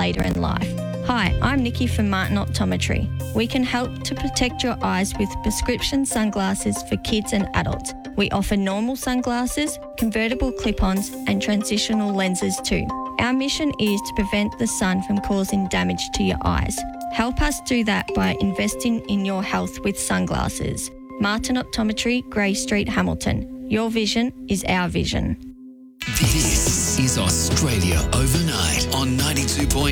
later in life. Hi, I'm Nikki from Martin Optometry. We can help to protect your eyes with prescription sunglasses for kids and adults. We offer normal sunglasses, convertible clip-ons and transitional lenses too. Our mission is to prevent the sun from causing damage to your eyes. Help us do that by investing in your health with sunglasses. Martin Optometry, Grey Street, Hamilton. Your vision is our vision. This is Australia Overnight on 92.9